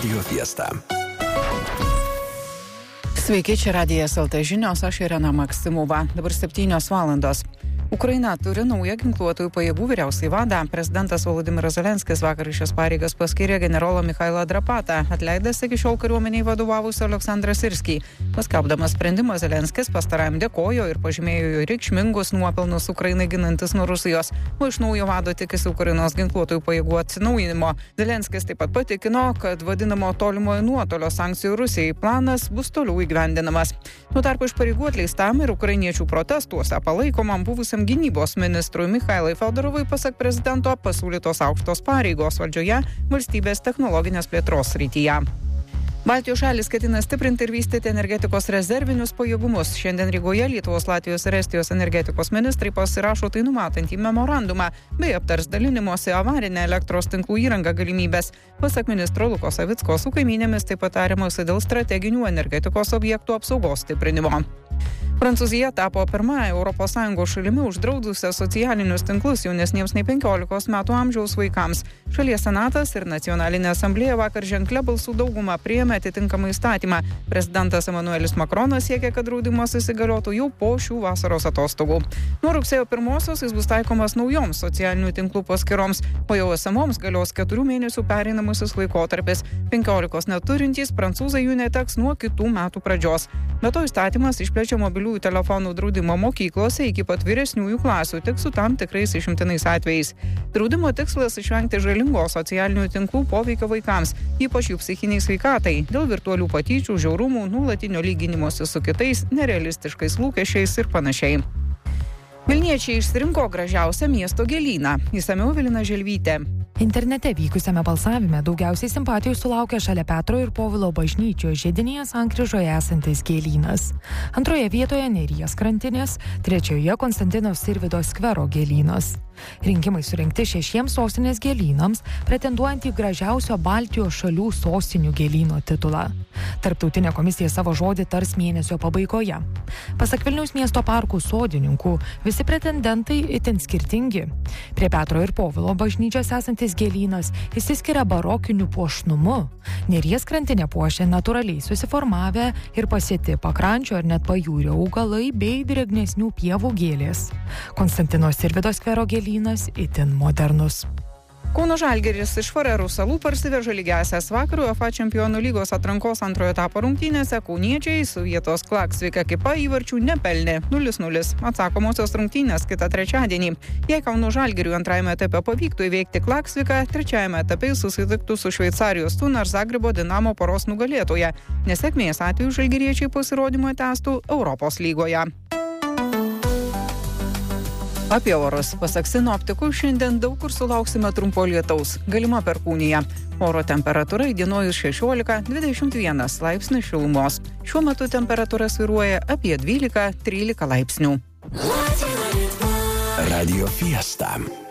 Radio Fiesta. Sveiki, čia Radijas LT žinios, aš Irena Maksimova. Dabar 7 valandos. Ukraina turi naują ginkluotųjų pajėgų vyriausiai vadą. Prezidentas Volodymyras Zelenskis vakar šias pareigas paskyrė generolą Michailą Drapatą, atleidęs iki šiol kariuomeniai vadovavusį Aleksandrą Sirskį. Paskelbdamas sprendimą, Zelenskis pastarajam dėkojo ir pažymėjo jo reikšmingus nuopelnus Ukrainai ginantis nuo Rusijos, o iš naujo vado tikisi Ukrainos ginkluotųjų pajėgų atsinaujinimo. Zelenskis taip pat patikino, kad vadinamo tolimojo nuotolio sankcijų Rusijai planas bus toliau įgyvendinamas. Tuo tarpu iš pareigų atleistam ir ukrainiečių protestuose palaikomam buvusiam gynybos ministrui Michailai Feodorovui, pasak prezidento, pasiūlytos aukštos pareigos valdžioje valstybės technologinės plėtros srityje. Baltijos šalys ketina stiprinti ir vystyti energetikos rezervinius pajėgumus. Šiandien Rygoje Lietuvos, Latvijos ir Estijos energetikos ministrai pasirašo tai numatantį memorandumą, bei aptars dalinimosi avarinę elektros tinklų įrangą galimybės. Pasak ministro Luko Savicko, su kaimynėmis taip pat tariamasi dėl strateginių energetikos objektų apsaugos stiprinimo. Prancūzija tapo pirmąją ES šalimi uždraudusią socialinius tinklus jaunesniems nei 15 metų amžiaus vaikams. Šalies senatas ir nacionalinė asamblėja vakar ženklia balsų daugumą priėmė atitinkamą įstatymą. Prezidentas Emmanuelis Macronas siekia, kad draudimas įsigaliotų jau po šių vasaros atostogų. Nuo rugsėjo 1 jis bus taikomas naujoms socialinių tinklų paskyroms, o jau esamoms galios 4 mėnesių pereinamasis laikotarpis. 15 neturintys prancūzai jų neteks nuo kitų metų pradžios. Be to įstatymas išplečia mobiliųjų telefonų draudimo mokyklose iki pat vyresniųjų klasių, tik su tam tikrais išimtinais atvejais. Draudimo tikslas išvengti žalingos socialinių tinklų poveikio vaikams, ypač jų psichiniai sveikatai, dėl virtualių patyčių, žiaurumų, nuolatinio lyginimosi su kitais, nerealistiškais lūkesčiais ir panašiai. Vilniečiai išsirinko gražiausią miesto gėlyną. Išsamiau Evelina Želvytė. Internete vykusiame balsavime daugiausiai simpatijų sulaukė šalia Petro ir Povilo bažnyčios žiedinėje sankryžoje esantis gėlynas. Antroje vietoje Neries krantinės, trečioje Konstantino Sirvydo skvero gėlynas. Rinkimai surengti 6 sostinės gėlynams, pretenduojant į gražiausio Baltijos šalių sostinių gėlyno titulą. Tarptautinė komisija savo žodį tars mėnesio pabaigoje. Pasak Vilniaus miesto parkų sodininkų, visi pretendentai itin skirtingi. Prie Petro ir Povilo bažnyčios esantis gėlynas išsiskiria barokiniu puošnumu. Neries krantinė puošia natūraliai susiformavę ir pasėti pakrančio ar net pajūrio augalai bei drėgnesnių pievų gėlės. Konstantino Sirvydo skvero gėlynas itin modernus. Kauno Žalgiris iš Farerų salų parsiveža lygiąsias vakarų UEFA Čempionų lygos atrankos antrojo etapo rungtynėse. Kauniečiai su vietos Klaksvik ekipa įvarčių nepelnė 0-0. Atsakomosios rungtynės kitą trečiadienį. Jei Kauno Žalgiriui antrajame etape pavyktų įveikti Klaksviką, trečiajame etape susitiktų su Šveicarijos Thun ar Zagrebo Dinamo poros nugalėtoja. Nesėkmės atveju žalgiriečiai pasirodymą tęstų Europos lygoje. Apie orus. Pasak sinoptikų, šiandien daug kur sulauksime trumpo lietaus, galima perkūnija. Oro temperatūra įdienojus 16-21 laipsnių šilumos. Šiuo metu temperatūra svyruoja apie 12-13 laipsnių. Radio Fiesta.